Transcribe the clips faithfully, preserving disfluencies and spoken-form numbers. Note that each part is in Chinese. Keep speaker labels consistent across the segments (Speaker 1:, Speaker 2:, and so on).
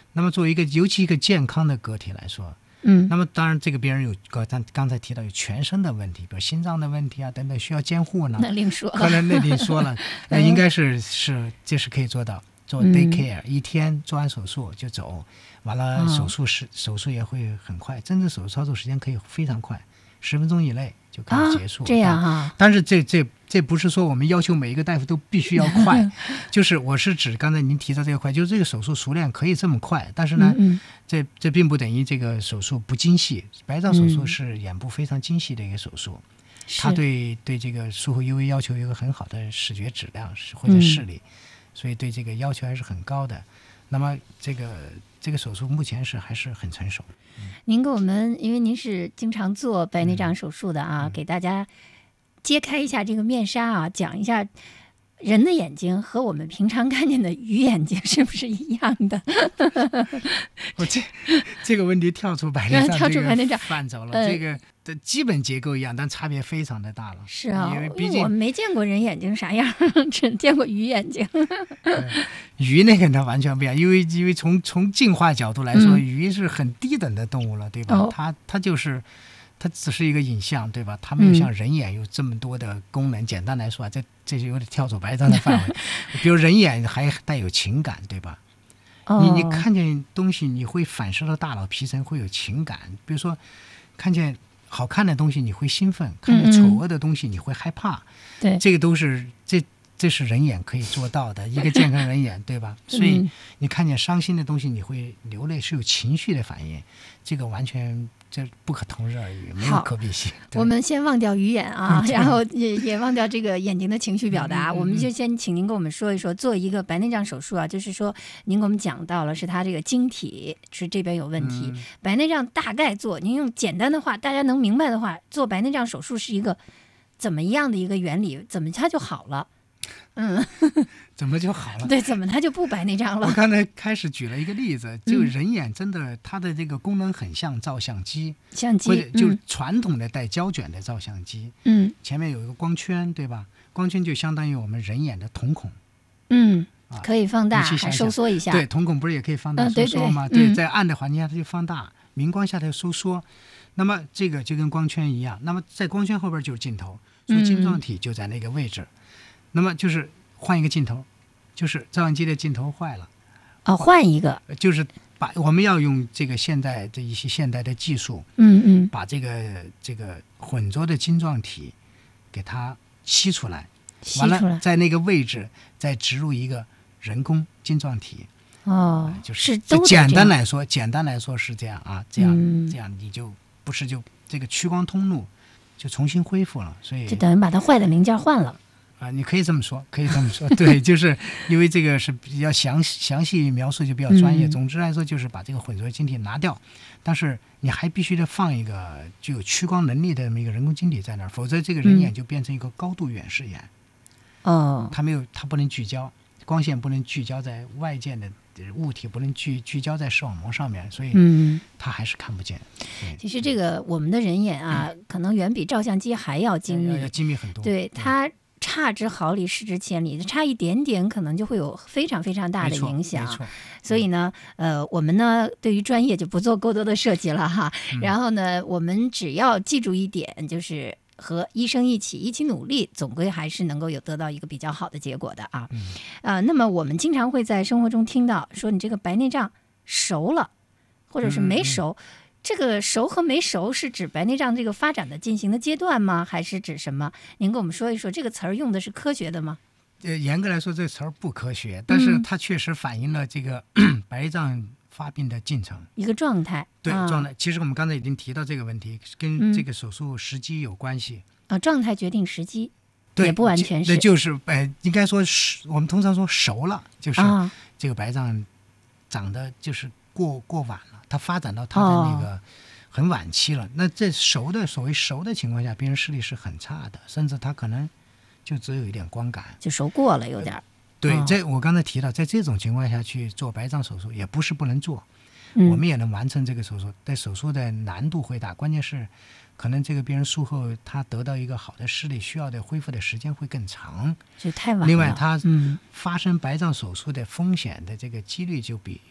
Speaker 1: 那么作为一个尤其一个健康的个体来说，
Speaker 2: 嗯，
Speaker 1: 那么当然这个别人有刚刚才提到有全身的问题，比如心脏的问题啊等等需要监护呢，
Speaker 2: 那另说了，
Speaker 1: 可能那另说了，那应该是是这是可以做到。做 day care、嗯、一天做完手术就走，完了手术时、哦、手术也会很快，真正手术操作时间可以非常快，十分钟以内就可以结束。
Speaker 2: 啊、这样啊？
Speaker 1: 但是这这这不是说我们要求每一个大夫都必须要快，就是我是指刚才您提到这个快，就是这个手术熟练可以这么快，但是呢，
Speaker 2: 嗯嗯
Speaker 1: 这这并不等于这个手术不精细。白障手术是眼部非常精细的一个手术，嗯、它对对这个术后 U V 要求有一个很好的视觉质量或者视力。嗯，所以对这个要求还是很高的。那么这个这个手术目前是还是很成熟。
Speaker 2: 嗯、您给我们，因为您是经常做白内障手术的啊，嗯、给大家揭开一下这个面纱啊，讲一下人的眼睛和我们平常看见的鱼眼睛是不是一样的？
Speaker 1: 我这这个问题跳出白内障
Speaker 2: 跳出白内障
Speaker 1: 范畴了，呃、这个的基本结构一样，但差别非常的大了。
Speaker 2: 是啊，
Speaker 1: 因为毕竟
Speaker 2: 我们没见过人眼睛啥样，只见过鱼眼睛。
Speaker 1: 鱼那个它完全不一样，因为因为从从进化角度来说，嗯、鱼是很低等的动物了，对吧？哦、它它就是它只是一个影像，对吧？它没有像人眼有这么多的功能。嗯、简单来说啊，这这就有点跳出白障的范围。比如人眼还带有情感，对吧？
Speaker 2: 哦、
Speaker 1: 你你看见东西，你会反射到大脑皮层，会有情感。比如说，看见好看的东西你会兴奋，看见丑恶的东西你会害怕。
Speaker 2: 对、嗯，
Speaker 1: 这个都是这这是人眼可以做到的，一个健康人眼，对吧？所以你看见伤心的东西你会流泪，是有情绪的反应，这个完全这不可同日而语，没有可比性。
Speaker 2: 我们先忘掉鱼眼啊，然后也也忘掉这个眼睛的情绪表达。
Speaker 1: 嗯、
Speaker 2: 我们就先请您跟我们说一说，做一个白内障手术啊，就是说您给我们讲到了是它这个晶体是这边有问题，嗯、白内障大概做，您用简单的话大家能明白的话，做白内障手术是一个怎么样的一个原理，怎么它就好了？嗯，
Speaker 1: 怎么就好了？
Speaker 2: 对，怎么它就不白内障了？
Speaker 1: 我刚才开始举了一个例子，就人眼真的它的这个功能很像照相机，
Speaker 2: 相机
Speaker 1: 或者就是传统的带胶卷的照相机，
Speaker 2: 嗯，
Speaker 1: 前面有一个光圈，对吧？光圈就相当于我们人眼的瞳孔，
Speaker 2: 嗯，啊、可以放大
Speaker 1: 想想
Speaker 2: 还收缩一下。
Speaker 1: 对，瞳孔不是也可以放大、
Speaker 2: 嗯、
Speaker 1: 收缩吗？
Speaker 2: 对,
Speaker 1: 对, 对，在暗的环境下它就放大，明光下它就收缩。那么这个就跟光圈一样，那么在光圈后边就是镜头，所以晶状体就在那个位置。嗯、那么就是换一个镜头，就是照相机的镜头坏了，
Speaker 2: 哦，换一个，
Speaker 1: 就是把我们要用这个现代的一些现代的技术，
Speaker 2: 嗯嗯，
Speaker 1: 把这个这个混浊的晶状体给它吸出来，
Speaker 2: 吸出来，
Speaker 1: 完了在那个位置再植入一个人工晶状体。
Speaker 2: 哦，
Speaker 1: 呃、就是
Speaker 2: 都
Speaker 1: 简单来说，简单来说是这样啊，这样、
Speaker 2: 嗯、
Speaker 1: 这样你就不是就这个屈光通路就重新恢复了，所以
Speaker 2: 就等于把它坏的零件换了。
Speaker 1: 啊，你可以这么说，可以这么说，对，就是因为这个是比较详详细描述，就比较专业。嗯、总之来说，就是把这个混浊晶体拿掉，但是你还必须得放一个具有屈光能力的这么一个人工晶体在那儿，否则这个人眼就变成一个高度远视眼。
Speaker 2: 哦、嗯，
Speaker 1: 它没有，它不能聚焦，光线不能聚焦在外界的物体，不能聚聚焦在视网膜上面，所以它还是看不见。
Speaker 2: 嗯、其实这个我们的人眼啊，嗯、可能远比照相机还要精密，
Speaker 1: 要精密很多。
Speaker 2: 对它。差之毫厘，失之千里，差一点点可能就会有非常非常大的影响。
Speaker 1: 没错，
Speaker 2: 所以呢，呃，我们呢对于专业就不做过多的设计了哈。
Speaker 1: 嗯、
Speaker 2: 然后呢，我们只要记住一点，就是和医生一起一起努力，总归还是能够有得到一个比较好的结果的啊。
Speaker 1: 嗯、
Speaker 2: 呃，那么我们经常会在生活中听到说，你这个白内障熟了，或者是没熟。嗯嗯这个熟和没熟是指白内障这个发展的进行的阶段吗？还是指什么？您跟我们说一说，这个词儿用的是科学的吗？
Speaker 1: 呃，严格来说，这个词儿不科学，但是它确实反映了这个、嗯、白内障发病的进程，
Speaker 2: 一个状态。
Speaker 1: 对、
Speaker 2: 啊、
Speaker 1: 状态。其实我们刚才已经提到这个问题，跟这个手术时机有关系。
Speaker 2: 啊、嗯，状态决定时机，
Speaker 1: 对，
Speaker 2: 也不完全是。
Speaker 1: 那就是呃，应该说是我们通常说熟了，就是这个白障长得就是过过晚了。它发展到它的那个很晚期了，哦、那这熟的所谓熟的情况下，病人视力是很差的，甚至他可能就只有一点光感，
Speaker 2: 就熟过了有点。呃、
Speaker 1: 对，
Speaker 2: 哦、
Speaker 1: 在我刚才提到，在这种情况下去做白障手术也不是不能做，
Speaker 2: 嗯、
Speaker 1: 我们也能完成这个手术，但手术的难度会大，关键是可能这个病人术后他得到一个好的视力需要的恢复的时间会更长，
Speaker 2: 就太晚了。
Speaker 1: 另外，他发生白障手术的风险的这个几率就比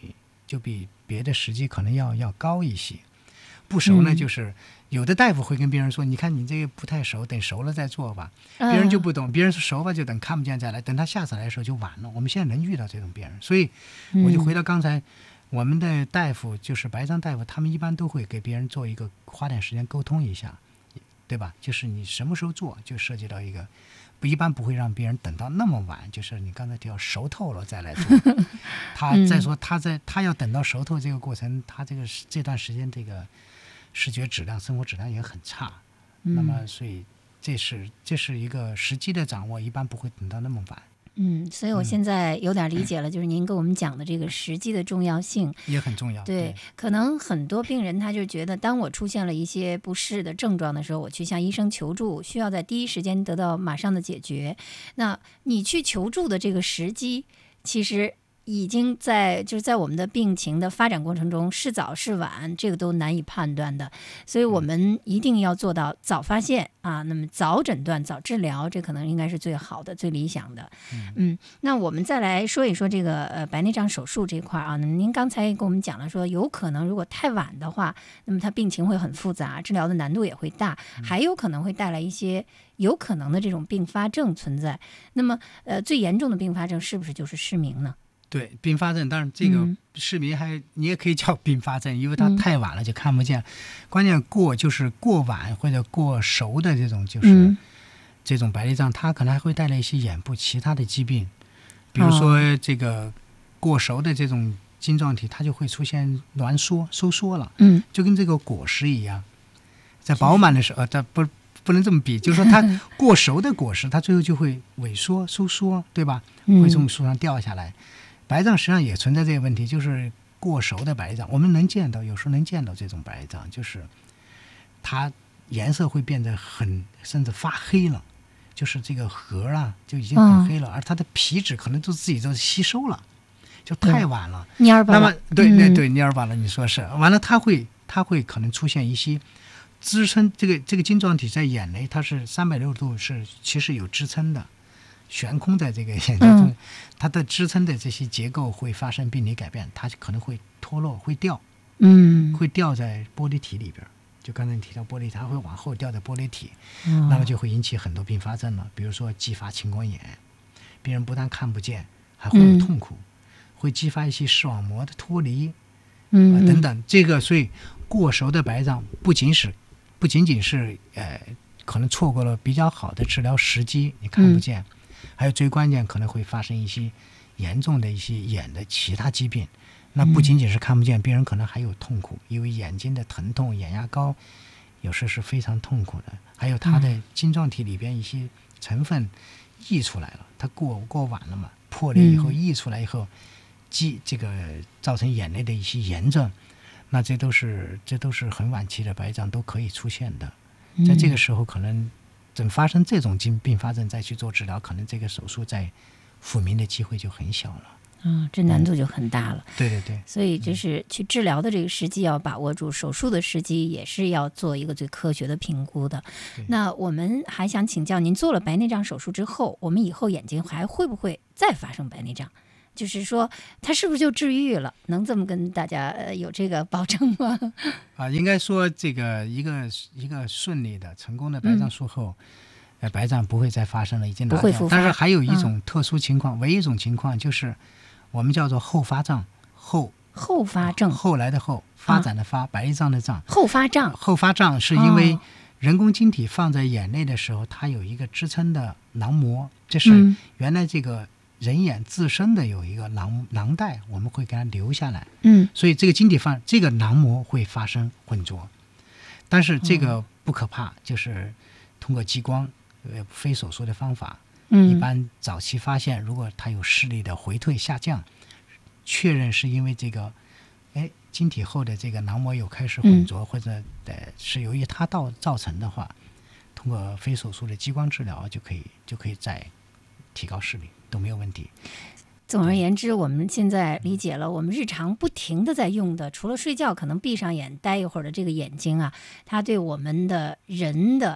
Speaker 1: 就比别的时机可能要要高一些。不熟呢，就是有的大夫会跟别人说，你看你这个不太熟，等熟了再做吧。别人就不懂，别人说熟吧就等看不见再来，等他下次来的时候就晚了。我们现在能遇到这种病人，所以我就回到刚才，我们的大夫就是白章大夫，他们一般都会给别人做一个花点时间沟通一下，对吧？就是你什么时候做，就涉及到一个不一般不会让别人等到那么晚，就是你刚才提到熟透了再来做。他再说他在他要等到熟透这个过程，他这个这段时间这个视觉质量、生活质量也很差。那么所以这是这是一个时机的掌握，一般不会等到那么晚。
Speaker 2: 嗯，所以我现在有点理解了，嗯、就是您跟我们讲的这个时机的重要性
Speaker 1: 也很重要。
Speaker 2: 对，
Speaker 1: 对
Speaker 2: 可能很多病人他就觉得，当我出现了一些不适的症状的时候，我去向医生求助，需要在第一时间得到马上的解决。那你去求助的这个时机，其实已经在就是在我们的病情的发展过程中是早是晚，这个都难以判断的。所以我们一定要做到早发现啊，那么早诊断、早治疗，这可能应该是最好的、最理想的。嗯，嗯那我们再来说一说这个呃白内障手术这块啊。那您刚才跟我们讲了说，有可能如果太晚的话，那么它病情会很复杂，治疗的难度也会大，还有可能会带来一些有可能的这种并发症存在。那么呃最严重的并发症是不是就是失明呢？
Speaker 1: 对，并发症，当然这个失明还、嗯、你也可以叫并发症，因为它太晚了就看不见。嗯、关键过就是过晚或者过熟的这种，就是、嗯、这种白内障，它可能还会带来一些眼部其他的疾病，比如说这个过熟的这种晶状体，它就会出现挛缩、收缩了。嗯，就跟这个果实一样，在饱满的时候，它不不能这么比，就是说它过熟的果实，它最后就会萎缩、收缩，对吧？会从树上掉下来。白障实际上也存在这个问题，就是过熟的白障，我们能见到，有时候能见到这种白障，就是它颜色会变得很，甚至发黑了，就是这个核啊就已经很黑了，嗯、而它的皮脂可能都自己都吸收了，就太晚了。
Speaker 2: 蔫儿巴了。
Speaker 1: 那么对对对，蔫儿巴了，你说是。完了，它会它会可能出现一些支撑，这个这个晶状体在眼内，它是三百六十度是其实有支撑的。悬空在这个眼睛中、嗯，它的支撑的这些结构会发生病理改变，它可能会脱落、会掉，嗯，会掉在玻璃体里边。就刚才你提到玻璃，它会往后掉在玻璃体，嗯、那么就会引起很多并发症了，比如说继发青光眼，病人不但看不见，还会有痛苦，嗯、会激发一些视网膜的脱离，嗯、呃、等等。这个所以过熟的白障不仅是不仅仅是呃可能错过了比较好的治疗时机，你看不见。嗯还有最关键可能会发生一些严重的一些眼的其他疾病，那不仅仅是看不见，病人可能还有痛苦，因为眼睛的疼痛、眼压高，有时是非常痛苦的。还有它的晶状体里边一些成分溢出来了，它过过晚了嘛，破裂以后溢出来以后，积这个造成眼内的一些炎症，那这都是这都是很晚期的白障都可以出现的。在这个时候可能。等发生这种并发症再去做治疗，可能这个手术在复明的机会就很小了。
Speaker 2: 嗯，这难度就很大了。
Speaker 1: 嗯、对对对。
Speaker 2: 所以就是去治疗的这个时机要把握住，手术的时机也是要做一个最科学的评估的。那我们还想请教您，做了白内障手术之后，我们以后眼睛还会不会再发生白内障？就是说它是不是就治愈了？能这么跟大家、呃、有这个保证吗？
Speaker 1: 啊，应该说这个一个一个顺利的成功的白障术后、嗯呃、白障不会再发生了，已经拿掉。
Speaker 2: 不会复发。
Speaker 1: 但是还有一种特殊情况、嗯、唯一一种情况就是我们叫做后发障，后
Speaker 2: 后发症，
Speaker 1: 后来的后，发展的发、啊、白内障的障。
Speaker 2: 后发障
Speaker 1: 后发障是因为人工晶体放在眼内的时候、哦、它有一个支撑的囊膜，这是原来这个人眼自身的有一个囊囊袋，我们会给它留下来，嗯，所以这个晶体放这个囊膜会发生混浊，但是这个不可怕，嗯、就是通过激光呃非手术的方法，嗯，一般早期发现，如果它有视力的回退下降，确认是因为这个，哎，晶体后的这个囊膜有开始混浊，嗯、或者呃是由于它造造成的话，通过非手术的激光治疗就可以就可以再提高视力。都没有问题。
Speaker 2: 总而言之，我们现在理解了，我们日常不停的在用的，除了睡觉可能闭上眼待一会儿的这个眼睛啊，它对我们的人的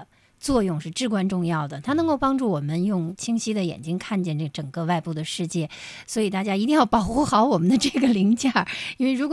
Speaker 2: 作用是至关重要的，它能够帮助我们用清晰的眼睛看见这整个外部的世界，所以大家一定要保护好我们的这个零件，因为如果